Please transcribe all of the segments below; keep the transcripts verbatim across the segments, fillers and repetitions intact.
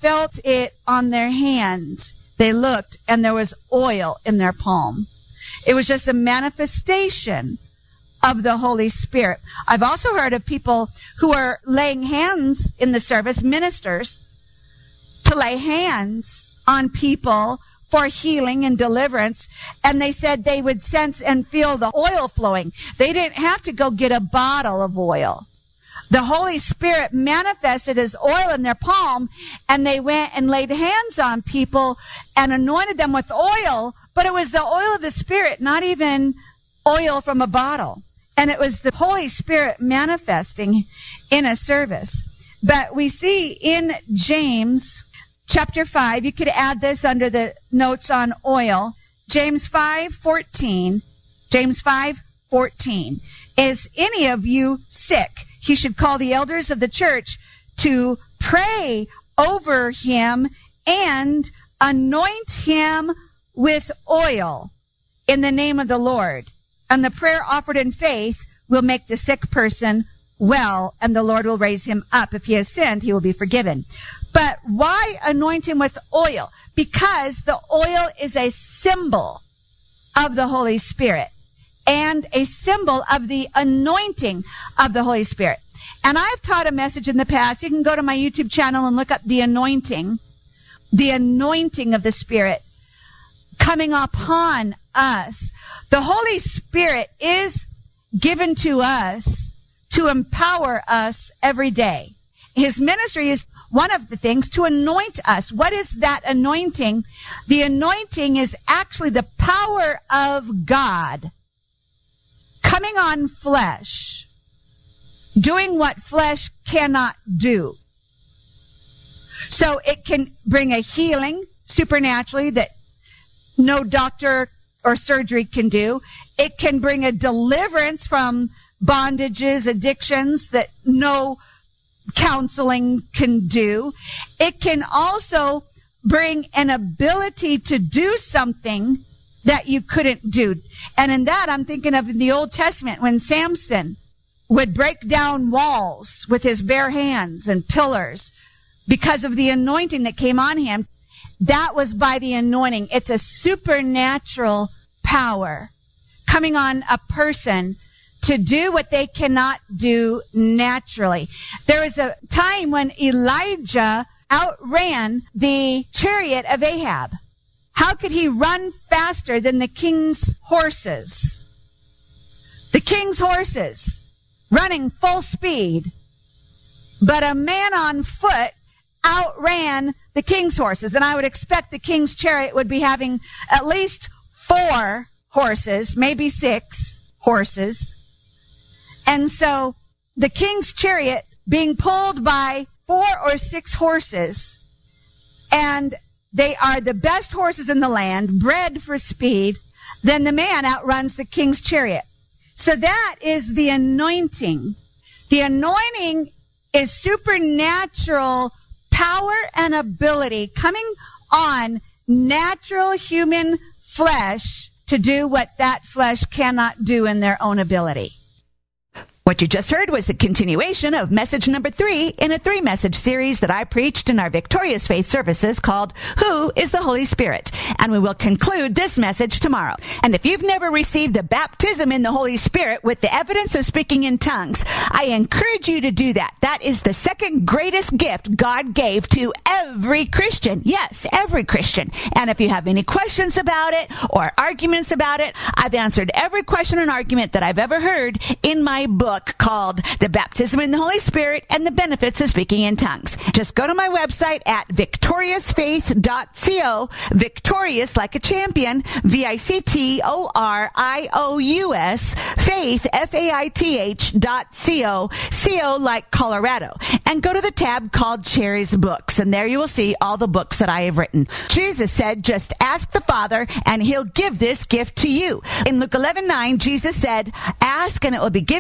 felt it on their hand, they looked and there was oil in their palm. It was just a manifestation of the Holy Spirit. I've also heard of people who are laying hands in the service, ministers, to lay hands on people for healing and deliverance, and they said they would sense and feel the oil flowing. They didn't have to go get a bottle of oil. The Holy Spirit manifested as oil in their palm, and they went and laid hands on people and anointed them with oil, but it was the oil of the Spirit, not even oil from a bottle. And it was the Holy Spirit manifesting in a service. But we see in James chapter five, you could add this under the notes on oil, James five fourteen, James five fourteen. Is any of you sick? He should call the elders of the church to pray over him and anoint him with oil in the name of the Lord. And the prayer offered in faith will make the sick person well, and the Lord will raise him up. If he has sinned, he will be forgiven. But why anoint him with oil? Because the oil is a symbol of the Holy Spirit and a symbol of the anointing of the Holy Spirit. And I've taught a message in the past. You can go to my YouTube channel and look up the anointing, the anointing of the Spirit coming upon us. The Holy Spirit is given to us to empower us every day. His ministry is one of the things to anoint us. What is that anointing? The anointing is actually the power of God coming on flesh, doing what flesh cannot do. So it can bring a healing supernaturally that no doctor or surgery can do. It can bring a deliverance from bondages, addictions that no counseling can do. It can also bring an ability to do something that you couldn't do. And in that, I'm thinking of in the Old Testament when Samson would break down walls with his bare hands and pillars because of the anointing that came on him. That was by the anointing. It's a supernatural power coming on a person to do what they cannot do naturally. There was a time when Elijah outran the chariot of Ahab. How could he run faster than the king's horses? The king's horses running full speed. But a man on foot outran the king's horses. And I would expect the king's chariot would be having at least four horses, maybe six horses. And so the king's chariot being pulled by four or six horses, and they are the best horses in the land, bred for speed, then the man outruns the king's chariot. So that is the anointing. The anointing is supernatural power and ability coming on natural human flesh to do what that flesh cannot do in their own ability. What you just heard was the continuation of message number three in a three-message series that I preached in our Victorious Faith services called Who is the Holy Spirit? And we will conclude this message tomorrow. And if you've never received a baptism in the Holy Spirit with the evidence of speaking in tongues, I encourage you to do that. That is the second greatest gift God gave to every Christian. Yes, every Christian. And if you have any questions about it or arguments about it, I've answered every question and argument that I've ever heard in my book called The Baptism in the Holy Spirit and the Benefits of Speaking in Tongues. Just go to my website at victorious faith dot co, victorious like a champion, V I C T O R I O U S, faith, F A I T H dot co, C O like Colorado, and go to the tab called Cherry's Books, and there you will see all the books that I have written. Jesus said, just ask the Father, and he'll give this gift to you. In Luke eleven nine, Jesus said, ask and it will be given to you.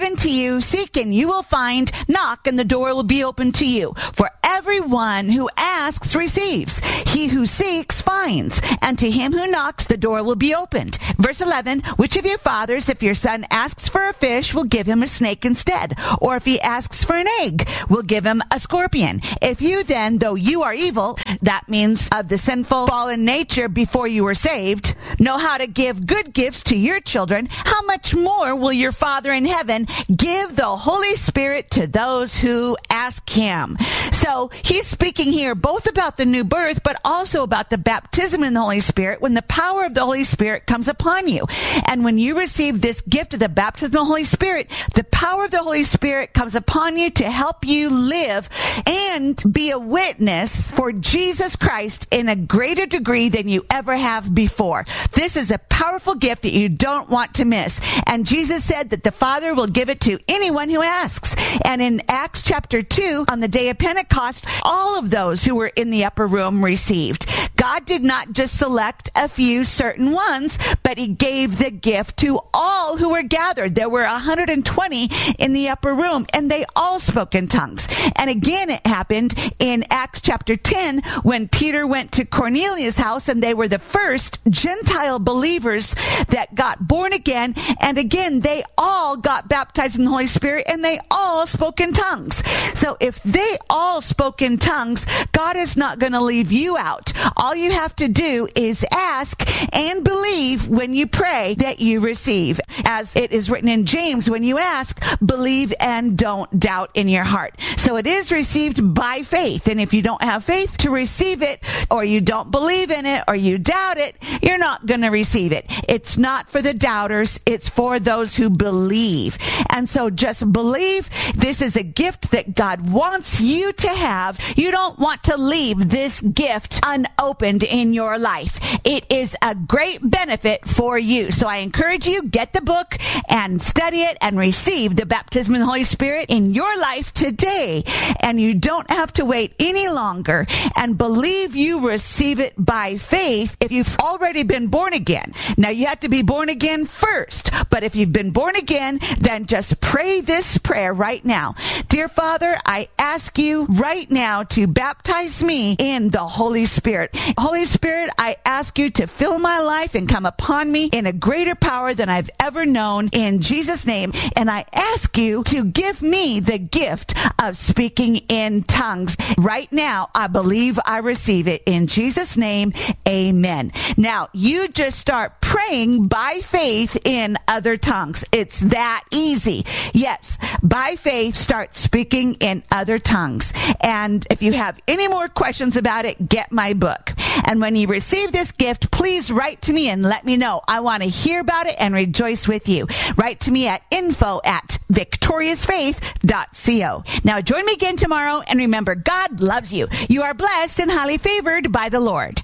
you, seek and you will find, knock and the door will be open to you. For everyone who asks receives, he who seeks finds, and to him who knocks the door will be opened. Verse eleven, which of your fathers, if your son asks for a fish, will give him a snake instead? Or if he asks for an egg, will give him a scorpion? If you then, though you are evil, that means of the sinful fallen nature before you were saved, know how to give good gifts to your children, how much more will your Father in heaven give the Holy Spirit to those who ask him? So he's speaking here both about the new birth, but also about the baptism in the Holy Spirit, when the power of the Holy Spirit comes upon you. And when you receive this gift of the baptism of the Holy Spirit, the power of the Holy Spirit comes upon you to help you live and be a witness for Jesus Christ in a greater degree than you ever have before. This is a powerful gift that you don't want to miss. And Jesus said that the Father will give it to anyone who asks. And in Acts chapter two, on the day of Pentecost, all of those who were in the upper room received. God did not just select a few certain ones, but he gave the gift to all who were gathered. There were one hundred twenty in the upper room, and they all spoke in tongues. And again, it happened in Acts chapter ten when Peter went to Cornelius' house, and they were the first Gentile believers that got born again. And again, they all got baptized in the Holy Spirit, and they all spoke in tongues. So if they all spoke in tongues, God is not going to leave you out. All you have to do is ask and believe when you pray that you receive. As it is written in James, when you ask, believe and don't doubt in your heart. So it is received by faith. And if you don't have faith to receive it, or you don't believe in it, or you doubt it, you're not going to receive it. It's not for the doubters. It's for those who believe. And so just believe. This is a gift that God wants you to have. You don't want to leave this gift unopened in your life. It is a great benefit for you. So I encourage you, get the book and study it and receive the baptism of the Holy Spirit in your life today. And you don't have to wait any longer, and believe you receive it by faith if you've already been born again. Now you have to be born again first, but if you've been born again, then just pray this prayer right now. Dear Father, I ask you right now to baptize me in the Holy Spirit. Holy Spirit, I ask you to fill my life and come upon me in a greater power than I've ever known, in Jesus' name. And I ask you to give me the gift of speaking in tongues. Right now, I believe I receive it in Jesus' name. Amen. Now, you just start praying by faith in other tongues. It's that easy. Yes, by faith, start speaking in other tongues. And if you have any more questions about it, get my book. And when you receive this gift, please write to me and let me know. I want to hear about it and rejoice with you. Write to me at info at victorious faith dot co. Now join me again tomorrow, and remember, God loves you. You are blessed and highly favored by the Lord.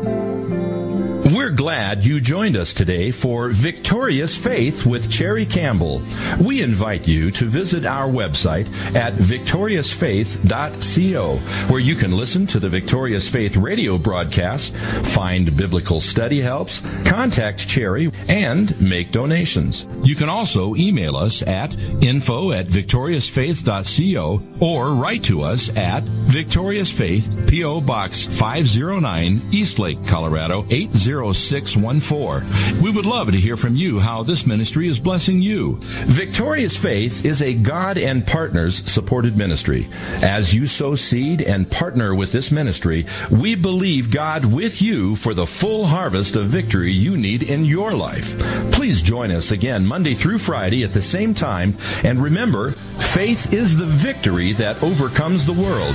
We're glad you joined us today for Victorious Faith with Cherry Campbell. We invite you to visit our website at victorious faith dot co, where you can listen to the Victorious Faith radio broadcast, find biblical study helps, contact Cherry, and make donations. You can also email us at info at victorious faith dot co or write to us at Victorious Faith, P O. Box five oh nine, Eastlake, Colorado eight oh six one four. We would love to hear from you how this ministry is blessing you. Victorious Faith is a God and Partners supported ministry. As you sow seed and partner with this ministry, we believe God with you for the full harvest of victory you need in your life. Please join us again Monday through Friday at the same time. And remember, faith is the victory that overcomes the world.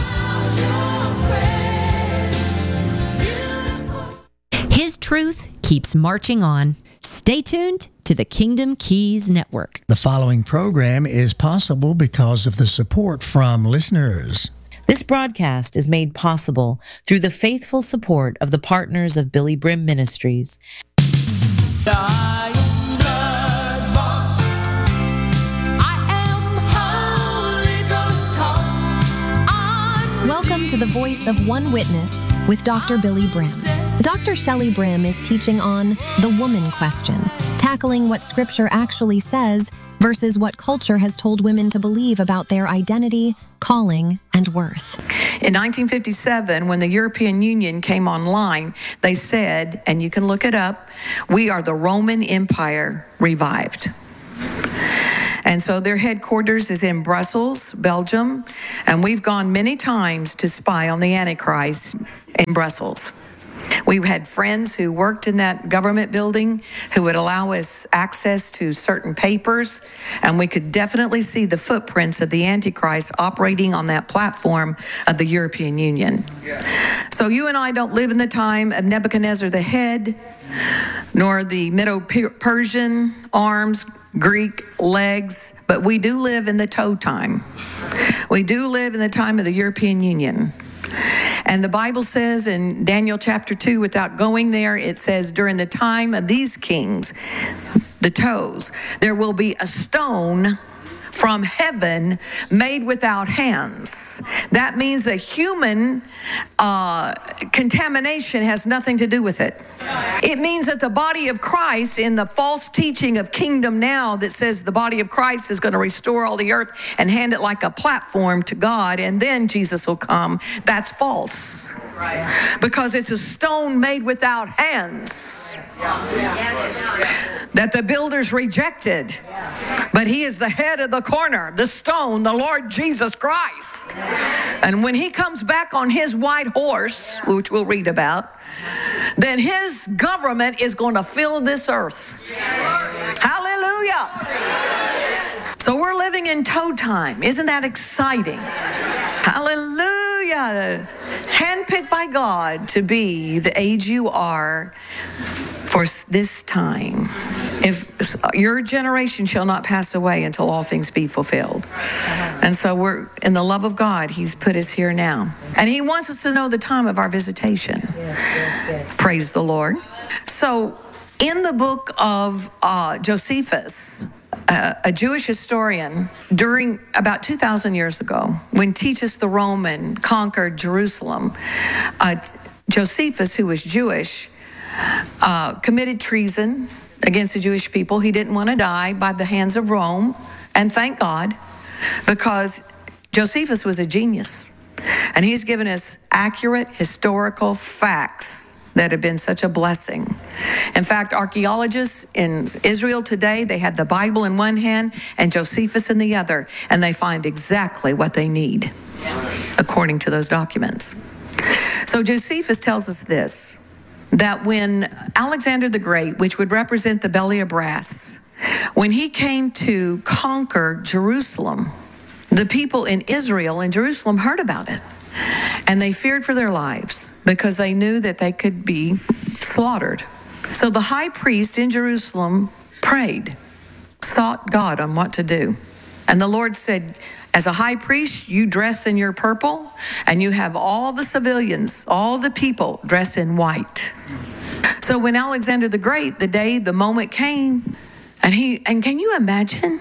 His truth keeps marching on. Stay tuned to the Kingdom Keys Network. The following program is possible because of the support from listeners. This broadcast is made possible through the faithful support of the partners of Billy Brim Ministries. Welcome to the Voice of One Witness with Doctor Billy Brim. Doctor Shelley Brim is teaching on the woman question, tackling what Scripture actually says versus what culture has told women to believe about their identity, calling, and worth. In nineteen fifty-seven, when the European Union came online, they said, and you can look it up, we are the Roman Empire revived. And so their headquarters is in Brussels, Belgium, and we've gone many times to spy on the Antichrist in Brussels. We've had friends who worked in that government building who would allow us access to certain papers, and we could definitely see the footprints of the Antichrist operating on that platform of the European Union. So you and I don't live in the time of Nebuchadnezzar the head, nor the Medo-Persian arms, Greek legs, but we do live in the toe time. We do live in the time of the European Union. And the Bible says in Daniel chapter two, without going there, it says, during the time of these kings, the toes, there will be a stone from heaven made without hands. That means that human uh, contamination has nothing to do with it. It means that the body of Christ, in the false teaching of Kingdom Now that says the body of Christ is going to restore all the earth and hand it like a platform to God, and then Jesus will come, that's false. Because it's a stone made without hands that the builders rejected. But he is the head of the corner, the stone, the Lord Jesus Christ. And when he comes back on his white horse, which we'll read about, then his government is going to fill this earth. Hallelujah. So we're living in toe time. Isn't that exciting? Hallelujah. Handpicked by God to be the age you are for this time. If your generation shall not pass away until all things be fulfilled. And so we're in the love of God. He's put us here now. And he wants us to know the time of our visitation. Yes, yes, yes. Praise the Lord. So in the book of uh, Josephus, uh, a Jewish historian, during about two thousand years ago, when Titus the Roman conquered Jerusalem, uh, Josephus, who was Jewish, uh, committed treason against the Jewish people. He didn't want to die by the hands of Rome, and thank God, because Josephus was a genius. And he's given us accurate historical facts that have been such a blessing. In fact, archaeologists in Israel today, they had the Bible in one hand and Josephus in the other, and they find exactly what they need according to those documents. So Josephus tells us this, that when Alexander the Great, which would represent the belly of brass, when he came to conquer Jerusalem, the people in Israel and Jerusalem heard about it. And they feared for their lives because they knew that they could be slaughtered. So the high priest in Jerusalem prayed, sought God on what to do. And the Lord said, as a high priest, you dress in your purple, and you have all the civilians, all the people dress in white. So when Alexander the Great, the day, the moment came, and he, and can you imagine?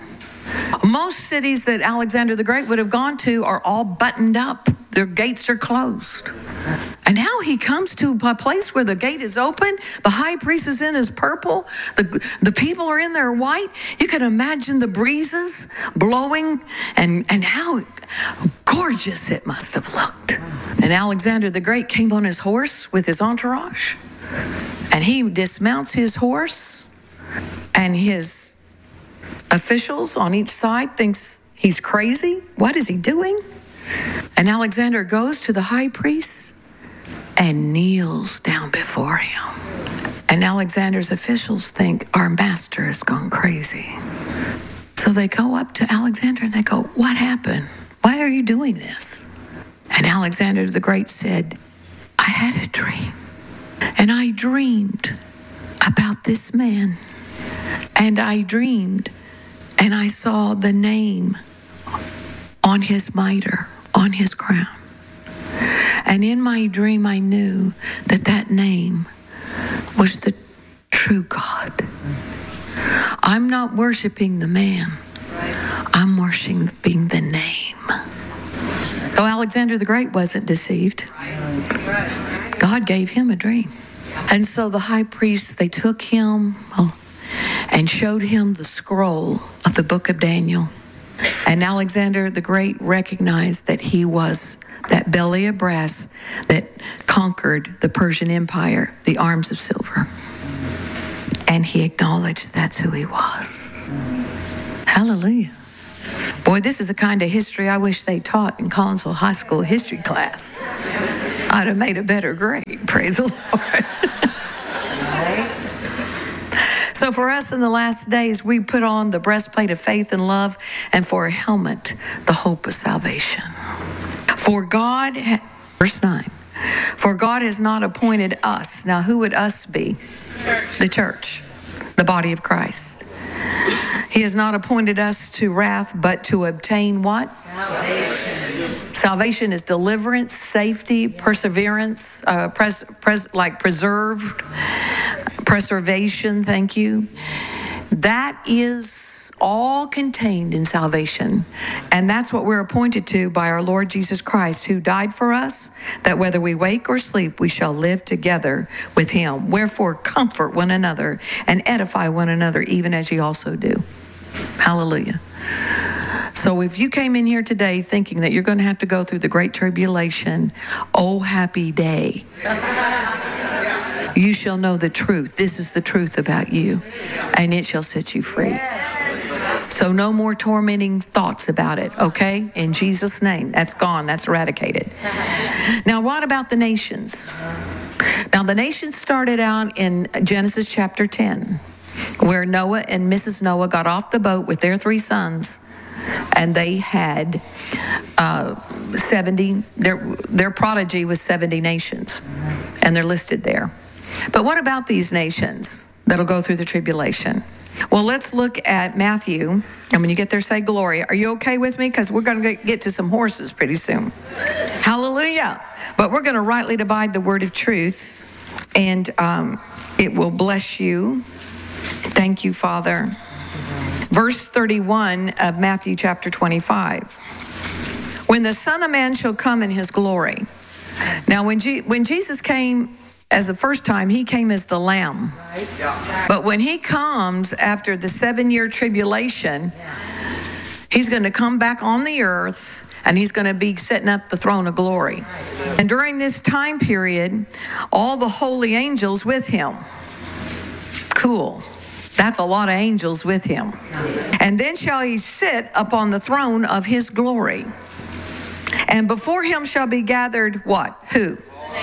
Most cities that Alexander the Great would have gone to are all buttoned up. Their gates are closed. And now he comes to a place where the gate is open. The high priest is in his purple. The, the people are in their white. You can imagine the breezes blowing and, and how gorgeous it must have looked. And Alexander the Great came on his horse with his entourage. And he dismounts his horse, and his officials on each side thinks he's crazy. What is he doing? And Alexander goes to the high priest and kneels down before him. And Alexander's officials think our master has gone crazy. So they go up to Alexander and they go, what happened? Why are you doing this? And Alexander the Great said, I had a dream. And I dreamed about this man. And I dreamed and I saw the name on his mitre, on his crown. And in my dream, I knew that that name was the true God. I'm not worshiping the man. I'm worshiping the name. So Alexander the Great wasn't deceived. God gave him a dream. And so the high priest, they took him and showed him the scroll of of the book of Daniel. And Alexander the Great recognized that he was that belly of brass that conquered the Persian Empire, the arms of silver. And he acknowledged that's who he was. Hallelujah. Boy, this is the kind of history I wish they taught in Collinsville High School history class. I'd have made a better grade, praise the Lord. So for us in the last days, we put on the breastplate of faith and love, and for a helmet, the hope of salvation. For God, verse nine, for God has not appointed us. Now, who would us be? Church. The church, the body of Christ. He has not appointed us to wrath, but to obtain what? Salvation. Salvation is deliverance, safety, perseverance, uh, pres, pres, like preserved, preservation, thank you. That is all contained in salvation. And that's what we're appointed to by our Lord Jesus Christ, who died for us, that whether we wake or sleep, we shall live together with him. Wherefore, comfort one another and edify one another, even as ye also do. Hallelujah. So if you came in here today thinking that you're going to have to go through the great tribulation, oh, happy day. You shall know the truth. This is the truth about you, and it shall set you free. So no more tormenting thoughts about it, okay? In Jesus' name. That's gone. That's eradicated. Now, what about the nations? Now, the nations started out in Genesis chapter ten, where Noah and Missus Noah got off the boat with their three sons, and they had uh, seventy, their, their prodigy was seventy nations, and they're listed there. But what about these nations that'll go through the tribulation? Well, let's look at Matthew. And when you get there, say glory. Are you okay with me? Because we're going to get to some horses pretty soon. Hallelujah. But we're going to rightly divide the word of truth. And um, it will bless you. Thank you, Father. Verse thirty-one of Matthew chapter twenty-five. When the Son of Man shall come in his glory. Now, when, G- when Jesus came as the first time, he came as the Lamb. But when he comes after the seven-year tribulation, he's going to come back on the earth, and he's going to be setting up the throne of glory. And during this time period, all the holy angels with him. Cool. That's a lot of angels with him. And then shall he sit upon the throne of his glory. And before him shall be gathered what? Who?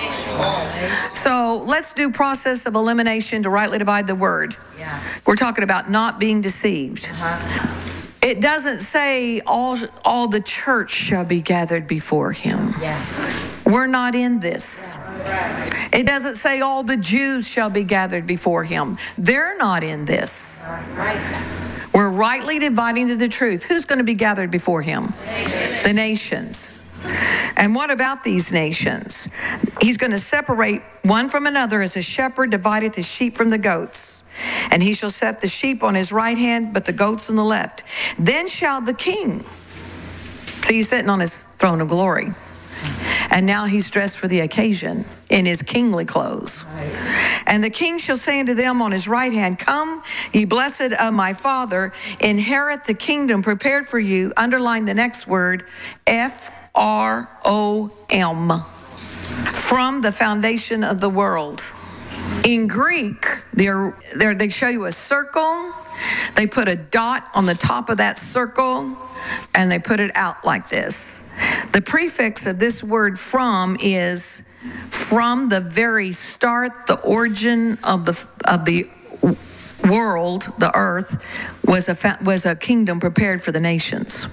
So let's do process of elimination to rightly divide the word. Yeah. We're talking about not being deceived. Uh-huh. It doesn't say all, all the church shall be gathered before him. Yeah. We're not in this. Yeah. It doesn't say all the Jews shall be gathered before him. They're not in this. Right. We're rightly dividing the truth. Who's going to be gathered before him? The, the nations. And what about these nations? He's going to separate one from another as a shepherd divideth his sheep from the goats. And he shall set the sheep on his right hand, but the goats on the left. Then shall the king, see, he's sitting on his throne of glory. And now he's dressed for the occasion in his kingly clothes. And the king shall say unto them on his right hand, Come, ye blessed of my Father, inherit the kingdom prepared for you. Underline the next word, F R O M, from the foundation of the world. In Greek, they're, they're, they show you a circle. They put a dot on the top of that circle, and they put it out like this. The prefix of this word from is from the very start, the origin of the of the world, the earth, was a was a kingdom prepared for the nations.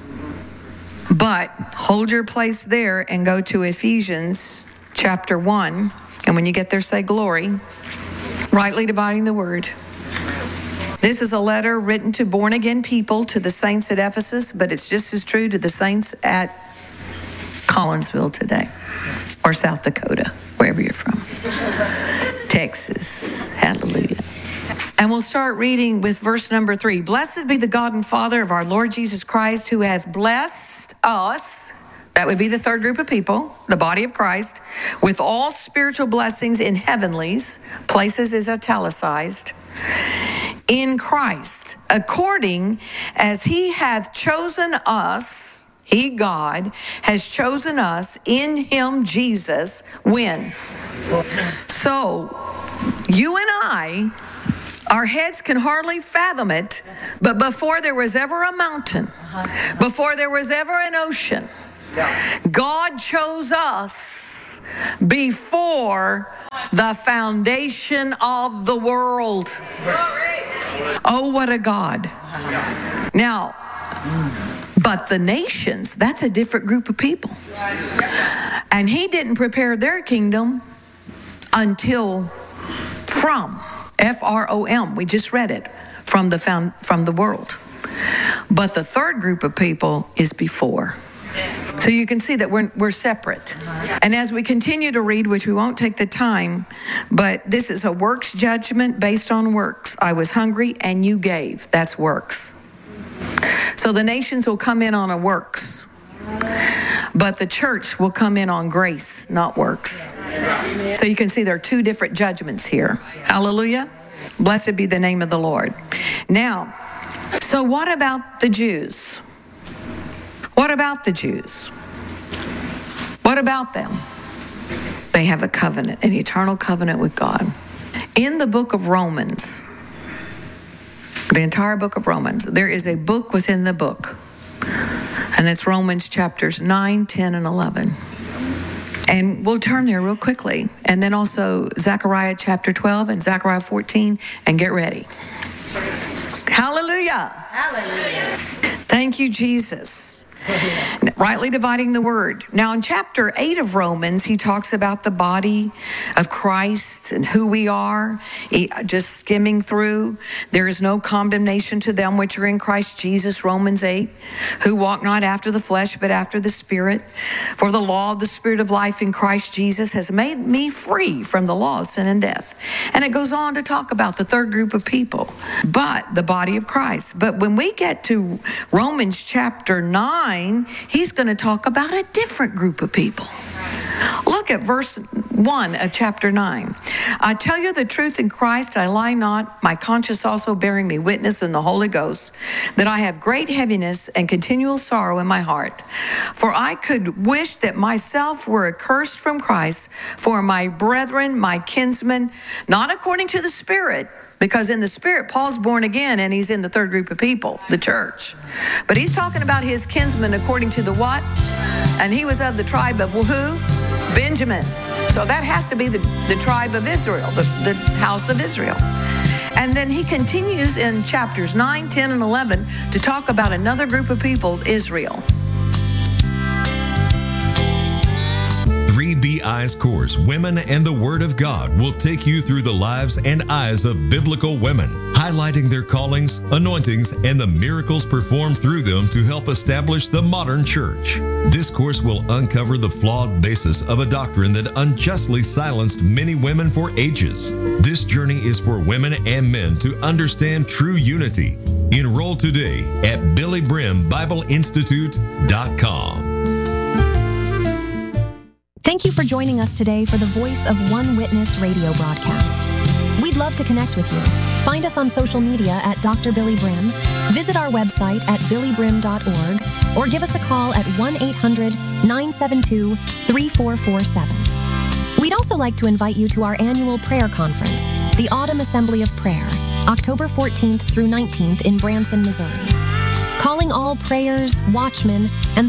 But hold your place there and go to Ephesians chapter one. And when you get there, say glory. Rightly dividing the word. This is a letter written to born-again people, to the saints at Ephesus, but it's just as true to the saints at Collinsville today, or South Dakota, wherever you're from. Texas. Hallelujah. And we'll start reading with verse number three. Blessed be the God and Father of our Lord Jesus Christ, who hath blessed us, that would be the third group of people, the body of Christ, with all spiritual blessings in heavenlies, places is italicized, in Christ, according as he hath chosen us, he, God, has chosen us in him, Jesus, when? So, you and I, our heads can hardly fathom it, but before there was ever a mountain, before there was ever an ocean, God chose us before the foundation of the world. Oh, what a God. Now, but the nations, that's a different group of people. And he didn't prepare their kingdom until from, F R O M, we just read it, from the found, from the world. But the third group of people is before. So you can see that we're, we're separate. And as we continue to read, which we won't take the time, but this is a works judgment based on works. I was hungry and you gave. That's works. So the nations will come in on a works, but the church will come in on grace, not works. So you can see there are two different judgments here. Hallelujah. Blessed be the name of the Lord. Now, so what about the Jews? What about the Jews? What about them? They have a covenant, an eternal covenant with God. In the book of Romans, the entire book of Romans, there is a book within the book. And it's Romans chapters nine, ten, and eleven. And we'll turn there real quickly. And then also Zechariah chapter twelve and Zechariah fourteen, and get ready. Hallelujah. Hallelujah. Thank you, Jesus. Rightly dividing the word. Now in chapter eight of Romans, he talks about the body of Christ and who we are. He, just skimming through, there is no condemnation to them which are in Christ Jesus, Romans eight, who walk not after the flesh, but after the Spirit. For the law of the Spirit of life in Christ Jesus has made me free from the law of sin and death. And it goes on to talk about the third group of people, but the body of Christ. But when we get to Romans chapter nine, he's going to talk about a different group of people. Look at verse one of chapter nine. I tell you the truth in Christ, I lie not, my conscience also bearing me witness in the Holy Ghost, that I have great heaviness and continual sorrow in my heart. For I could wish that myself were accursed from Christ for my brethren, my kinsmen, not according to the Spirit, because in the Spirit, Paul's born again and he's in the third group of people, the church. But he's talking about his kinsmen according to the what? And he was of the tribe of who? Benjamin. So that has to be the, the tribe of Israel, the, the house of Israel. And then he continues in chapters nine, ten, and eleven to talk about another group of people, Israel. three B I's course, Women and the Word of God, will take you through the lives and eyes of biblical women, highlighting their callings, anointings, and the miracles performed through them to help establish the modern church. This course will uncover the flawed basis of a doctrine that unjustly silenced many women for ages. This journey is for women and men to understand true unity. Enroll today at Billy Brim Bible Institute dot com. Thank you for joining us today for the Voice of One Witness radio broadcast. We'd love to connect with you. Find us on social media at Doctor Billy Brim, visit our website at billy brim dot org, or give us a call at one eight hundred nine seven two three four four seven. We'd also like to invite you to our annual prayer conference, the Autumn Assembly of Prayer, October fourteenth through nineteenth in Branson, Missouri. Calling all prayers, watchmen, and